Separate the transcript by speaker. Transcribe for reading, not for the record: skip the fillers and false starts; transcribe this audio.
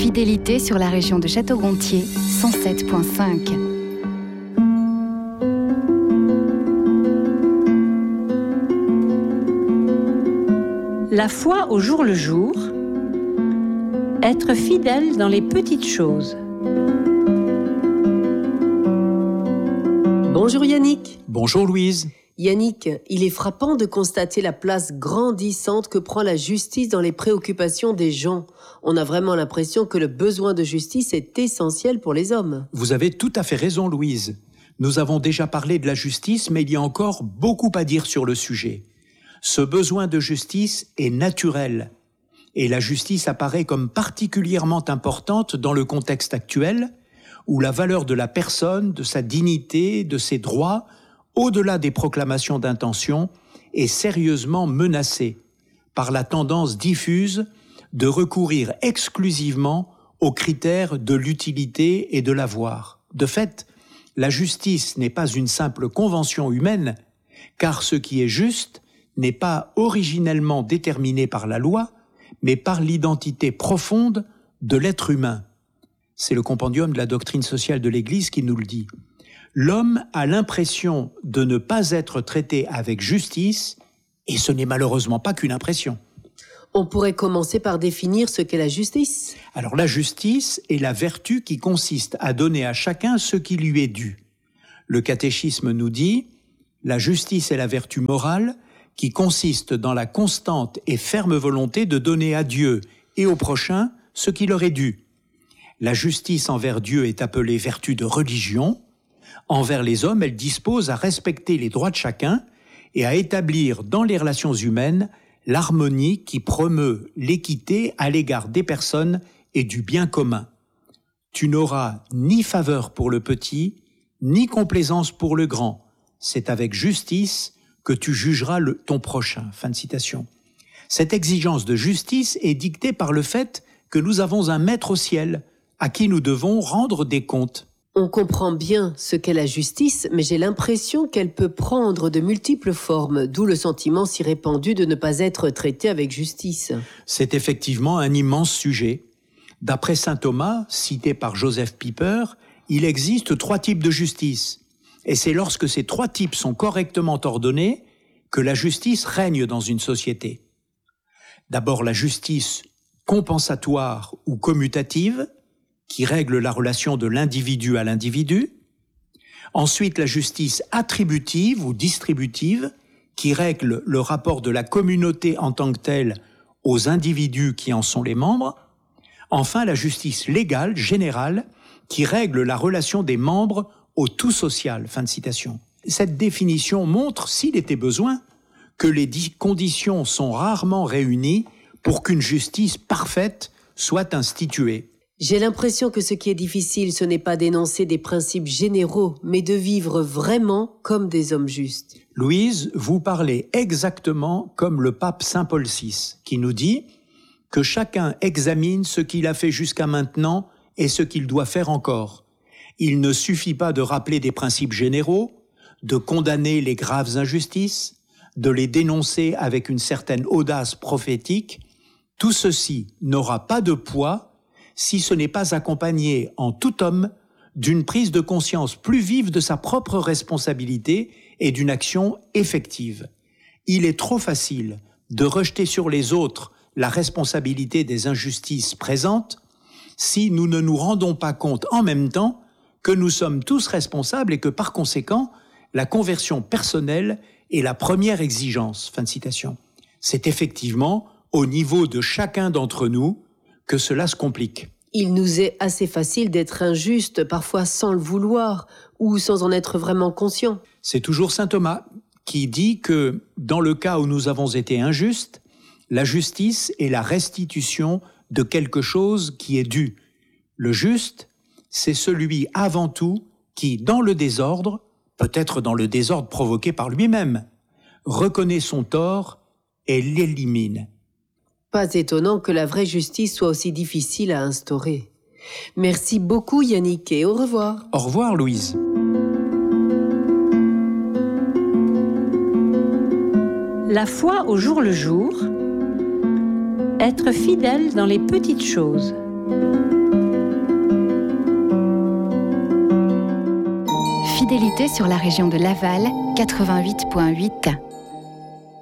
Speaker 1: fidélité sur la région de Château-Gontier, 107.5.
Speaker 2: La foi au jour le jour, être fidèle dans les petites choses.
Speaker 3: Bonjour Yannick.
Speaker 4: Bonjour Louise.
Speaker 3: Yannick, il est frappant de constater la place grandissante que prend la justice dans les préoccupations des gens. On a vraiment l'impression que le besoin de justice est essentiel pour les hommes.
Speaker 4: Vous avez tout à fait raison Louise. Nous avons déjà parlé de la justice, mais il y a encore beaucoup à dire sur le sujet. Ce besoin de justice est naturel. Et la justice apparaît comme particulièrement importante dans le contexte actuel, où la valeur de la personne, de sa dignité, de ses droits, au-delà des proclamations d'intention, est sérieusement menacée par la tendance diffuse de recourir exclusivement aux critères de l'utilité et de l'avoir. De fait, la justice n'est pas une simple convention humaine, car ce qui est juste n'est pas originellement déterminé par la loi, mais par l'identité profonde de l'être humain. C'est le compendium de la doctrine sociale de l'Église qui nous le dit. L'homme a l'impression de ne pas être traité avec justice, et ce n'est malheureusement pas qu'une impression.
Speaker 3: On pourrait commencer par définir ce qu'est la justice.
Speaker 4: Alors la justice est la vertu qui consiste à donner à chacun ce qui lui est dû. Le catéchisme nous dit « La justice est la vertu morale qui consiste dans la constante et ferme volonté de donner à Dieu et au prochain ce qui leur est dû. La justice envers Dieu est appelée vertu de religion. Envers les hommes, elle dispose à respecter les droits de chacun et à établir dans les relations humaines l'harmonie qui promeut l'équité à l'égard des personnes et du bien commun. Tu n'auras ni faveur pour le petit, ni complaisance pour le grand. C'est avec justice que tu jugeras ton prochain. » Fin de citation. Cette exigence de justice est dictée par le fait que nous avons un maître au ciel, à qui nous devons rendre des comptes.
Speaker 3: On comprend bien ce qu'est la justice, mais j'ai l'impression qu'elle peut prendre de multiples formes, d'où le sentiment si répandu de ne pas être traité avec justice.
Speaker 4: C'est effectivement un immense sujet. D'après saint Thomas, cité par Joseph Pieper, il existe 3 types de justice. Et c'est lorsque ces 3 types sont correctement ordonnés que la justice règne dans une société. D'abord la justice compensatoire ou commutative, qui règle la relation de l'individu à l'individu. Ensuite, la justice attributive ou distributive, qui règle le rapport de la communauté en tant que telle aux individus qui en sont les membres. Enfin, la justice légale, générale, qui règle la relation des membres au tout social. Fin de citation. Cette définition montre, s'il était besoin, que les conditions sont rarement réunies pour qu'une justice parfaite soit instituée.
Speaker 3: J'ai l'impression que ce qui est difficile, ce n'est pas d'énoncer des principes généraux, mais de vivre vraiment comme des hommes justes.
Speaker 4: Louise, vous parlez exactement comme le pape Saint Paul VI, qui nous dit que chacun examine ce qu'il a fait jusqu'à maintenant et ce qu'il doit faire encore. Il ne suffit pas de rappeler des principes généraux, de condamner les graves injustices, de les dénoncer avec une certaine audace prophétique. Tout ceci n'aura pas de poids si ce n'est pas accompagné en tout homme d'une prise de conscience plus vive de sa propre responsabilité et d'une action effective. Il est trop facile de rejeter sur les autres la responsabilité des injustices présentes si nous ne nous rendons pas compte en même temps que nous sommes tous responsables et que par conséquent, la conversion personnelle est la première exigence. Fin de citation. C'est effectivement au niveau de chacun d'entre nous que cela se complique.
Speaker 3: Il nous est assez facile d'être injuste, parfois sans le vouloir, ou sans en être vraiment conscient.
Speaker 4: C'est toujours saint Thomas qui dit que dans le cas où nous avons été injustes, la justice est la restitution de quelque chose qui est dû. Le juste, c'est celui avant tout qui, dans le désordre, peut-être dans le désordre provoqué par lui-même, reconnaît son tort et l'élimine.
Speaker 3: Pas étonnant que la vraie justice soit aussi difficile à instaurer. Merci beaucoup Yannick et au revoir.
Speaker 4: Au revoir Louise.
Speaker 2: La foi au jour le jour, être fidèle dans les petites choses.
Speaker 1: fidélité sur la région de Laval, 88.8.